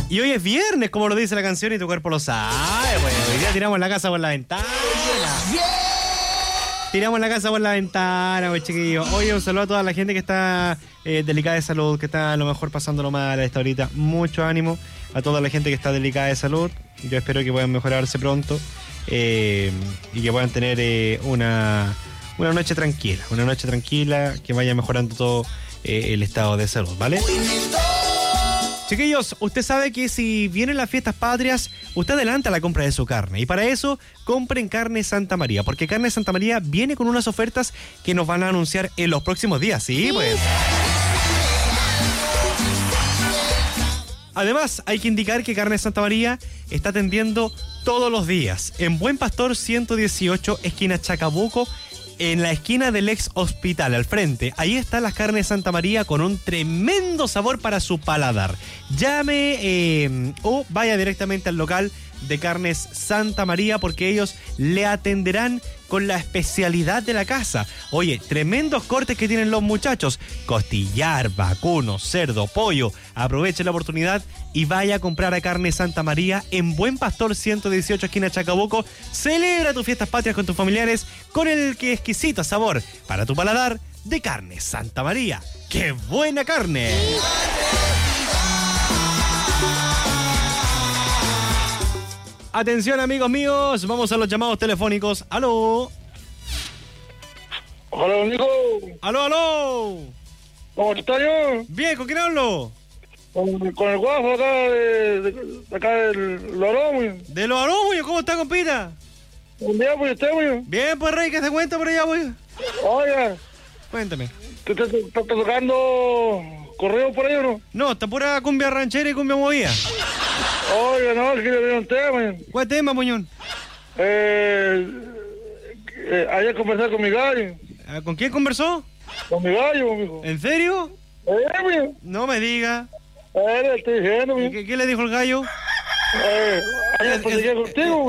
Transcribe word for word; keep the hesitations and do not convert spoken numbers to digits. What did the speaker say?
Y hoy es viernes, como lo dice la canción y tu cuerpo lo sabe, pues. Hoy día tiramos la casa por la ventana. Tiramos la casa por la ventana, pues, chiquillos. Oye, un saludo a toda la gente que está eh, delicada de salud, que está a lo mejor pasándolo mal a esta horita. Mucho ánimo a toda la gente que está delicada de salud. Yo espero que puedan mejorarse pronto eh, y que puedan tener eh, una, una noche tranquila. Una noche tranquila, que vaya mejorando todo eh, el estado de salud, ¿vale? Chiquillos, usted sabe que si vienen las fiestas patrias, usted adelanta la compra de su carne. Y para eso, compren Carne Santa María. Porque Carne Santa María viene con unas ofertas que nos van a anunciar en los próximos días. Sí, pues. Además, hay que indicar que Carne Santa María está atendiendo todos los días. En Buen Pastor ciento dieciocho, esquina Chacabuco, en la esquina del ex hospital, al frente. Ahí están las carnes Santa María con un tremendo sabor para su paladar. Llame eh, o vaya directamente al local de Carnes Santa María porque ellos le atenderán con la especialidad de la casa. Oye, tremendos cortes que tienen los muchachos. Costillar, vacuno, cerdo, pollo. Aproveche la oportunidad y vaya a comprar a Carne Santa María en Buen Pastor ciento dieciocho, esquina Chacabuco. Celebra tus fiestas patrias con tus familiares con el que exquisito sabor para tu paladar de Carne Santa María. ¡Qué buena carne! Atención, amigos míos, vamos a los llamados telefónicos. ¡Aló! Hola, amigo. ¡Aló, aló! ¿Cómo estás yo? Bien, ¿con quién hablo? Con, con el guapo acá de, de, de acá del Lorón, güey. De los aromos, ¿cómo está, compita? Un día, pues, usted, güey. Bien, pues, Rey, ¿qué se cuenta por allá, güey? Oiga, Cuéntame. ¿te estás tocando correo por ahí o no? No, está pura cumbia ranchera y cumbia movida. Oiga, no, es que le veo un tema, güey. ¿Cuál tema, Muñón? Eh, eh, ayer conversé con mi gallo. ¿Con quién conversó? Con mi gallo, amigo. ¿En serio? Eh, güey. No me diga. Eh, le estoy diciendo, güey. ¿Qué, qué le dijo el gallo? Eh, ayer Es- platiqué es- contigo,